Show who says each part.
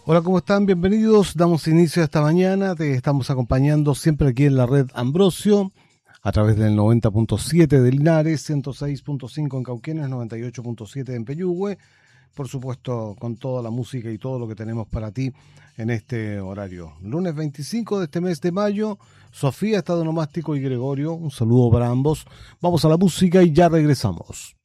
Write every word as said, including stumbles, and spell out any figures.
Speaker 1: Hola, ¿cómo están? Bienvenidos. Damos inicio a esta mañana. Te estamos acompañando siempre aquí en la red Ambrosio, a través del noventa punto siete de Linares, ciento seis punto cinco en Cauquenes, noventa y ocho punto siete en Peyúgue. Por supuesto, con toda la música y todo lo que tenemos para ti en este horario. Lunes veinticinco de este mes de mayo, Sofía, Estado Nomástico y Gregorio. Un saludo para ambos. Vamos a la música y ya regresamos.